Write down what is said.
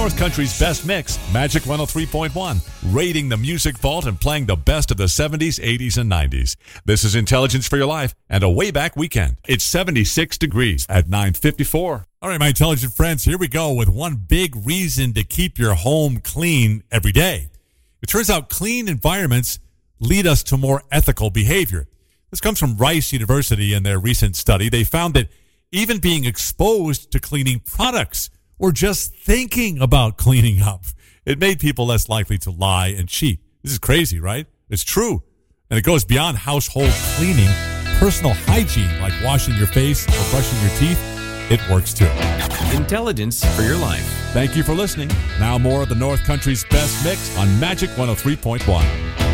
North Country's best mix, Magic 103.1, raiding the music vault and playing the best of the 70s, 80s, and 90s. This is Intelligence for Your Life and a way back weekend. It's 76 degrees at 9:54. All right, my intelligent friends, here we go with one big reason to keep your home clean every day. It turns out clean environments lead us to more ethical behavior. This comes from Rice University in their recent study. They found that even being exposed to cleaning products or just thinking about cleaning up, it made people less likely to lie and cheat. This is crazy, right? It's true. And it goes beyond household cleaning. Personal hygiene, like washing your face or brushing your teeth, it works too. Intelligence for Your Life. Thank you for listening. Now more of the North Country's best mix on Magic 103.1.